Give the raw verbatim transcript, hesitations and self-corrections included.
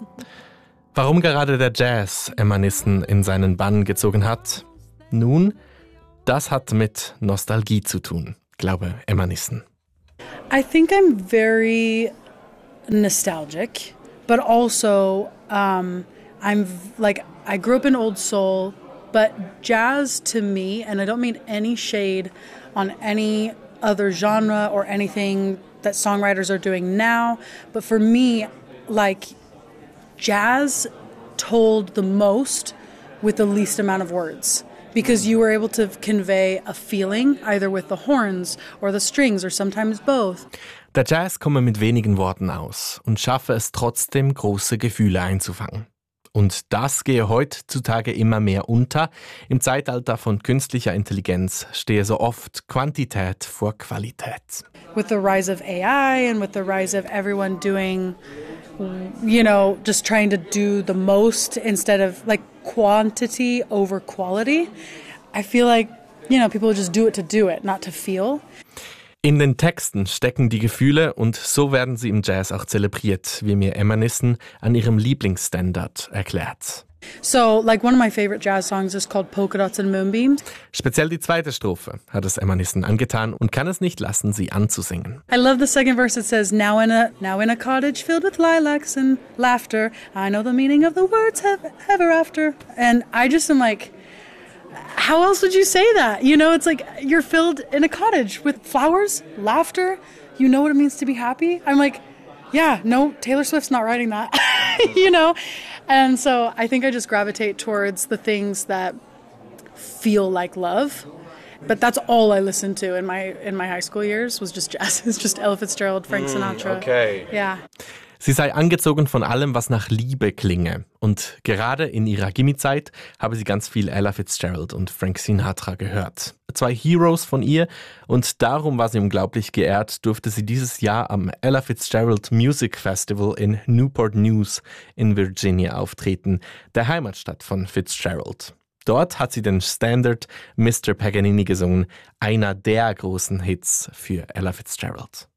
Warum gerade der Jazz Emma Nissen in seinen Bann gezogen hat? Nun, das hat mit Nostalgie zu tun, glaube Emma Nissen. I think I'm very nostalgic, but also um, I'm like, I grew up in old soul, but jazz to me, and I don't mean any shade on any other genre or anything that songwriters are doing now, but for me, like, jazz told the most with the least amount of words. Because you were able to convey a feeling, either with the horns or the strings or sometimes both. Der Jazz komme mit wenigen Worten aus und schaffe es trotzdem, große Gefühle einzufangen. Und das gehe heutzutage immer mehr unter. Im Zeitalter von künstlicher Intelligenz stehe so oft Quantität vor Qualität. With the rise of A I and with the rise of everyone doing, you know, just trying to do the most instead of like quantity over quality, I feel like, you know, people just do it to do it, not to feel. In den Texten stecken die Gefühle und so werden sie im Jazz auch zelebriert, wie mir Emma Nissen an ihrem Lieblingsstandard erklärt. So, like one of my favorite jazz songs is called Polka Dots and Moonbeams. Speziell die zweite Strophe hat es Emma Nissen angetan und kann es nicht lassen, sie anzusingen. I love the second verse. It says, now in a now in a cottage filled with lilacs and laughter, I know the meaning of the words have, ever after. And I just am like, how else would you say that? You know, it's like you're filled in a cottage with flowers, laughter. You know what it means to be happy. I'm like, yeah, no, Taylor Swift's not writing that, you know? And so I think I just gravitate towards the things that feel like love. But that's all I listened to in my in my high school years was just jazz. It's just Ella Fitzgerald, Frank Sinatra. Mm, okay. Yeah. Sie sei angezogen von allem, was nach Liebe klinge. Und gerade in ihrer Gimme-Zeit habe sie ganz viel Ella Fitzgerald und Frank Sinatra gehört. Zwei Heroes von ihr und darum war sie unglaublich geehrt, durfte sie dieses Jahr am Ella Fitzgerald Music Festival in Newport News in Virginia auftreten, der Heimatstadt von Fitzgerald. Dort hat sie den Standard Mister Paganini gesungen, einer der großen Hits für Ella Fitzgerald.